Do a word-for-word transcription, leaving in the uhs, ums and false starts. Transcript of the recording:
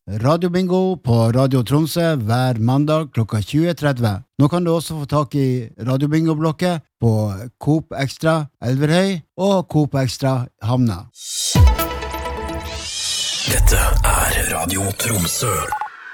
Radio Bingo på Radio Tromsø hver mandag klokka tjue tretti. Nå kan du også få tak i Radio Bingo-blokket på Coop Extra Elverhøy og Coop Extra Hamna. Dette er Radio Tromsø.